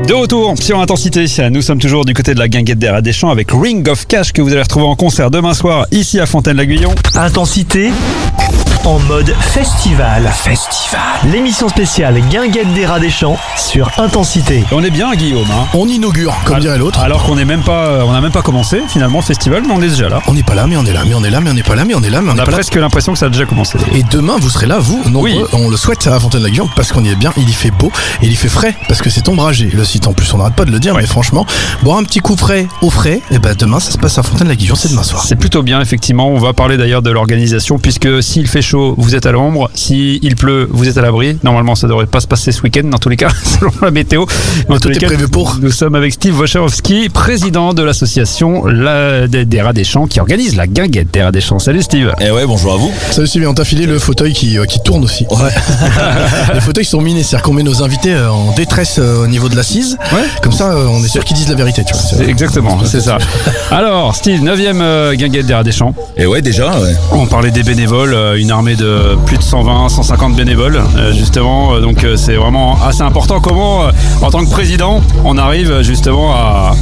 De retour sur Intensité, nous sommes toujours du côté de la guinguette des Rats des Champs avec Ring of Cash que vous allez retrouver en concert demain soir ici à Fontaine-l'Aiguillon. Intensité en mode festival. L'émission spéciale Guinguette des Rats des Champs sur Intensité. On est bien Guillaume, hein. On inaugure, comme dirait l'autre. Alors qu'on n'est même pas, on n'a même pas commencé finalement le festival, mais on est déjà là. On n'est pas là, mais on est là, mais on est là, mais on n'est pas là, mais on est là, mais on On n'est a pas là. presque l'impression que ça a déjà commencé. Et demain, vous serez là, vous, nombreux. Oui. On le souhaite à Fontaine-l'Aiguillon parce qu'on y est bien. Il y fait beau et il y fait frais parce que c'est ombragé. Le site en plus, on n'arrête pas de le dire, mais franchement, boire un petit coup frais au frais, et ben demain, ça se passe à Fontaine-l'Aiguillon, c'est demain soir. C'est plutôt bien, effectivement. On va parler d'ailleurs de l'organisation, puisque s'il fait chaud, vous êtes à l'ombre. S'il pleut, vous êtes à l'abri. Normalement, ça devrait pas se passer ce week-end, dans tous les cas, selon la météo. Dans tous les cas, prévu pour. Nous sommes avec Steve Wojciechowski, président de l'association des Rats des Champs, qui organise la guinguette des Rats des Champs. Salut Steve. Eh ouais, bonjour à vous. Salut Sylvie, on t'a filé le fauteuil qui tourne aussi. Ouais. Les fauteuils sont minés, c'est-à-dire qu'on met nos invités en détresse au niveau de l'assise. Ouais. Comme ça, on est sûr qu'ils disent la vérité, tu vois. Exactement, c'est ça. Alors, Steve, 9e guinguette des Rats des Champs. Et ouais, déjà, ouais. On parlait des bénévoles, une armée de plus de 120, 150 bénévoles, justement. Donc, c'est vraiment assez important. Comment, en tant que président, on arrive justement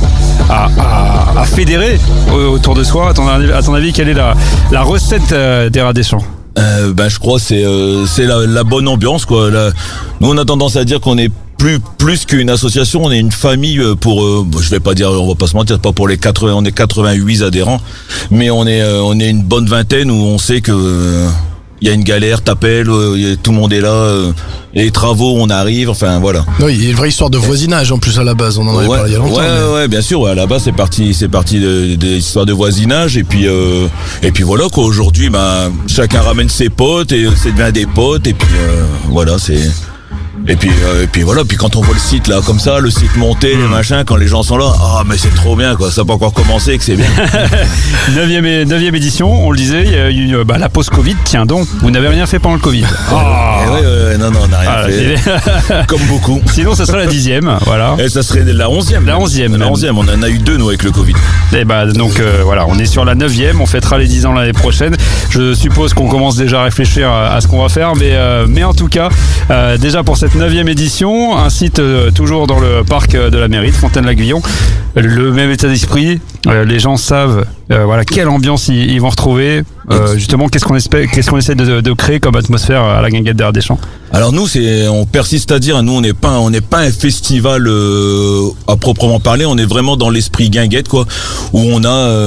à fédérer autour de soi. À ton avis, quelle est la recette des Rats des Champs? Je crois que c'est la bonne ambiance, quoi. Nous, on a tendance à dire qu'on est plus qu'une association, on est une famille pour, je vais pas dire, on va pas se mentir, pas pour les 80, on est 88 adhérents, mais on est une bonne vingtaine où on sait que il y a une galère, t'appelles, tout le monde est là, les travaux, on arrive, enfin voilà. Oui, il y a une vraie histoire de voisinage en plus à la base, on en avait parlé il y a longtemps. Ouais, bien sûr, à la base c'est parti des histoires de voisinage et puis voilà quoi. Aujourd'hui, chacun ramène ses potes et c'est devient des potes et puis voilà, c'est. Et puis voilà, puis quand on voit le site là comme ça, le site monté, les machins, quand les gens sont là, mais c'est trop bien quoi, ça n'a pas encore commencé que c'est bien. 9e édition, on le disait, il y a eu la pause Covid, tiens donc, vous n'avez rien fait pendant le Covid. Non, on n'a rien fait. Comme beaucoup. Sinon, ça serait la 10e, voilà. Et ça serait la 11e. La 11e. La 11e, on en a eu 2 nous avec le Covid. Et donc voilà, on est sur la 9e, on fêtera les 10 ans l'année prochaine. Je suppose qu'on commence déjà à réfléchir à ce qu'on va faire, mais en tout cas, déjà pour cette 9e édition, un site toujours dans le parc de la mairie de Fontaine-l'Aiguillon, le même état d'esprit, les gens savent quelle ambiance ils vont retrouver, justement qu'est-ce qu'on essaie de créer comme atmosphère à la guinguette des Rats des Champs. Alors nous on persiste à dire, nous on n'est pas un festival à proprement parler, on est vraiment dans l'esprit guinguette quoi, où on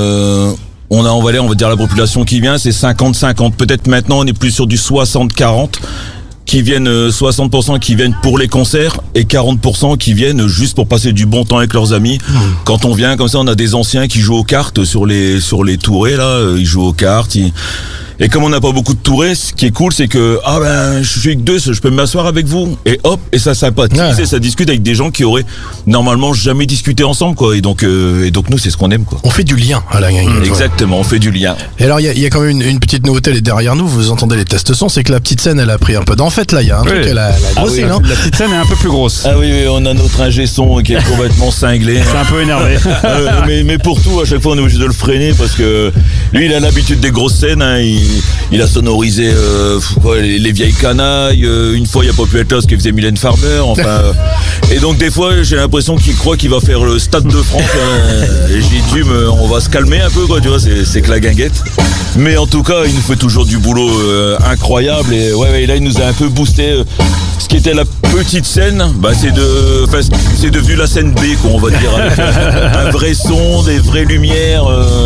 va dire la population qui vient c'est 50-50, peut-être maintenant on est plus sur du 60-40. Qui viennent 60% qui viennent pour les concerts et 40% qui viennent juste pour passer du bon temps avec leurs amis. Quand on vient comme ça, on a des anciens qui jouent aux cartes sur les tourées là, ils jouent aux cartes. Et comme on n'a pas beaucoup de tourées, ce qui est cool, c'est que je suis avec 2, je peux m'asseoir avec vous et hop, et ça sympathise et ça discute avec des gens qui auraient normalement jamais discuté ensemble quoi. Et donc nous c'est ce qu'on aime quoi. On fait du lien à la guinguette. Exactement, on fait du lien. Et alors il y a quand même une petite nouveauté, elle est derrière nous, vous entendez les tests son, c'est que la petite scène elle a pris un peu d'en fait là, il y a un truc, elle a grossi, non? La petite scène est un peu plus grosse. Ah oui, on a notre ingé son qui est complètement cinglé. C'est un peu énervé. Mais pour tout, à chaque fois on est obligé de le freiner parce que lui il a l'habitude des grosses scènes, hein, il a sonorisé les vieilles canailles, une fois il y a Populatos qui faisait Mylène Farmer, et donc des fois j'ai l'impression qu'il croit qu'il va faire le Stade de France, et j'ai dit on va se calmer un peu quoi, tu vois, c'est que la guinguette. Mais en tout cas il nous fait toujours du boulot incroyable et là il nous a un peu boosté. Ce qui était la petite scène, c'est devenu la scène B quoi, on va dire, avec un vrai son, des vraies lumières.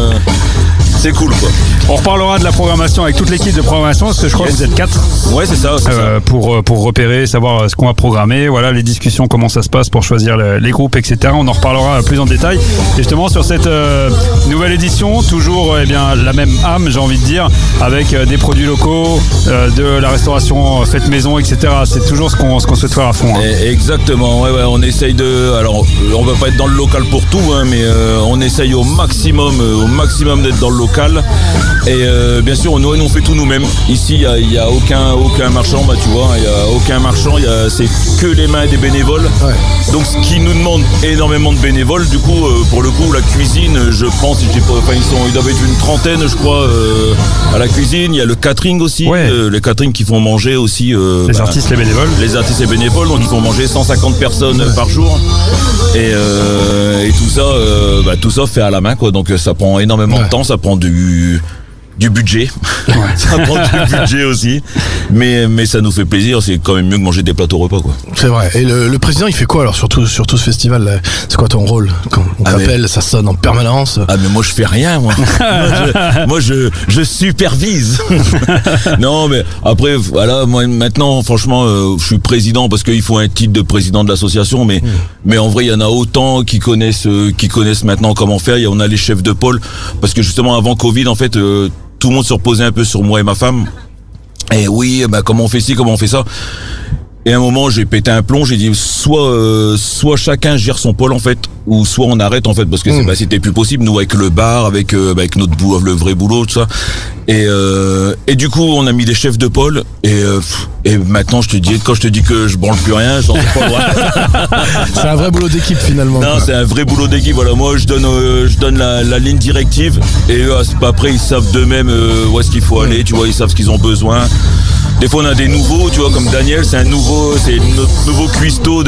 C'est cool quoi. On reparlera de la programmation avec toute l'équipe de programmation parce que je crois que vous êtes 4. Ouais, c'est ça. Pour repérer, savoir ce qu'on va programmer, voilà les discussions, comment ça se passe pour choisir les groupes, etc. On en reparlera plus en détail. Et justement sur cette nouvelle édition, toujours la même âme, j'ai envie de dire, avec des produits locaux, de la restauration faite maison, etc. C'est toujours ce qu'on souhaite faire à fond. Hein. Exactement. On essaye alors on va pas être dans le local pour tout, hein, mais on essaye au maximum d'être dans le local. Et bien sûr, nous on fait tout nous-mêmes. Ici, il y a aucun marchand, tu vois, il y a aucun marchand. C'est que les mains des bénévoles. Ouais. Donc, ce qui nous demande énormément de bénévoles. Du coup, pour le coup, la cuisine, je pense, ils doivent être une trentaine, je crois, à la cuisine. Il y a le catering aussi, les catering qui font manger aussi. Les artistes, les bénévoles. Les artistes et bénévoles, donc ils font manger 150 personnes par jour. Et tout ça fait à la main, quoi. Donc ça prend énormément de temps, ça prend du budget. Ça prend du budget aussi. Mais ça nous fait plaisir, c'est quand même mieux que manger des plateaux repas, quoi. C'est vrai. Et le président, il fait quoi alors sur tout ce festival là? C'est quoi ton rôle? Quand on t'appelle, ça sonne en permanence. Ah mais moi je fais rien, moi. moi je supervise. Non mais après voilà, moi maintenant franchement je suis président parce qu'il faut un titre de président de l'association, mais en vrai il y en a autant qui connaissent maintenant comment faire. On a les chefs de pôle parce que justement avant Covid en fait tout le monde se reposait un peu sur moi et ma femme. Et oui, comment on fait ci, comment on fait ça. Et à un moment, j'ai pété un plomb, j'ai dit soit chacun gère son pôle en fait, ou soit on arrête en fait, parce que c'était plus possible, nous avec le bar, avec notre le vrai boulot, tout ça. Et du coup, on a mis des chefs de pôle, et maintenant quand je te dis que je branle plus rien, j'en sais pas loin. C'est un vrai boulot d'équipe finalement. Non, c'est un vrai boulot d'équipe, voilà. Moi, je donne la ligne directive, et eux, après, ils savent d'eux-mêmes où est-ce qu'il faut aller, tu vois, ils savent ce qu'ils ont besoin. Des fois on a des nouveaux, tu vois, comme Daniel, c'est notre nouveau cuistot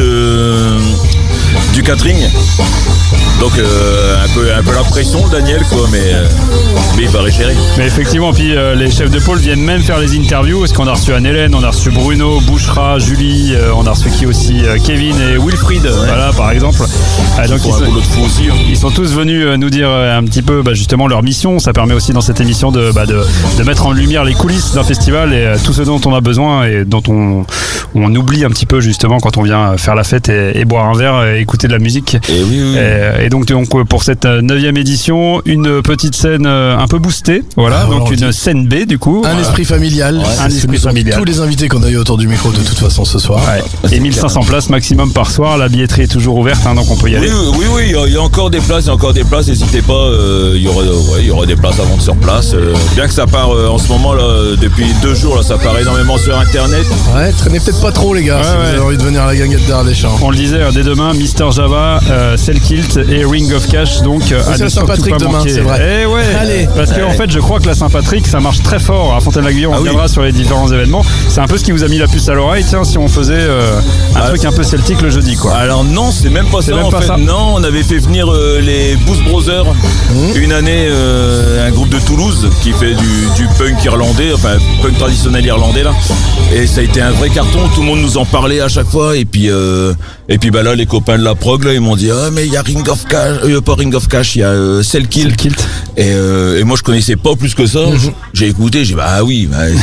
du catering. Donc un peu la pression, Daniel, quoi, mais il va régérer. Mais effectivement, puis les chefs de pôle viennent même faire les interviews. Parce qu'on a reçu Anne-Hélène, on a reçu Bruno, Bouchra, Julie, on a reçu qui aussi Kevin et Wilfried, voilà, par exemple. Donc ils sont tous venus nous dire un petit peu justement leur mission. Ça permet aussi dans cette émission de mettre en lumière les coulisses d'un festival et tout ce dont on a besoin et dont on oublie un petit peu justement quand on vient faire la fête et boire un verre et écouter de la musique. Et oui. Et donc pour cette 9e édition, une petite scène un peu boostée, voilà, donc une scène B du coup. Un esprit familial. Un esprit familial. Tous les invités qu'on a eu autour du micro de toute façon ce soir. Ouais. Et 1500 places maximum par soir, la billetterie est toujours ouverte, donc on peut y aller. Oui, il y a encore des places, n'hésitez pas, il y aura des places à vendre sur place. Bien que ça part en ce moment là, depuis 2 jours là, ça part énormément sur internet. Ouais, traînez peut-être pas trop les gars, si vous avez envie de venir à la guinguette d'Art des Champs. On le disait dès demain, Mister Java, Selkilt et Ring of Cash, donc c'est la Saint-Patrick demain, c'est vrai. Et ouais, allez, parce qu'en fait je crois que la Saint-Patrick ça marche très fort à Fontaine-la-Guillon, on reviendra sur les différents événements. C'est un peu ce qui vous a mis la puce à l'oreille, tiens, si on faisait un truc un peu celtique le jeudi quoi. Alors non, c'est même pas ça en fait. Non, on avait fait venir les Boost Brothers une année, un groupe de Toulouse qui fait du punk irlandais, enfin punk traditionnel irlandais là. Et ça a été un vrai carton, tout le monde nous en parlait à chaque fois et puis là les copains de la prog là ils m'ont dit mais il y a Ring of Cash, pas Ring of Cash, il y a Selkilt. Et moi je connaissais pas plus que ça. J'ai écouté, j'ai dit